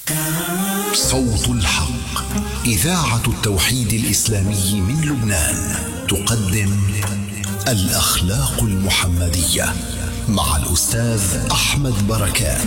صوت الحق، إذاعة التوحيد الإسلامي من لبنان، تقدم الأخلاق المحمدية مع الأستاذ أحمد بركات.